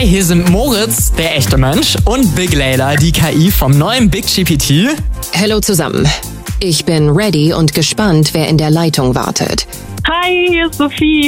Hi, hier sind Moritz, der echte Mensch, und Big Layla, die KI vom neuen Big GPT. Hallo zusammen. Ich bin ready und gespannt, wer in der Leitung wartet. Hi, hier ist Sophie.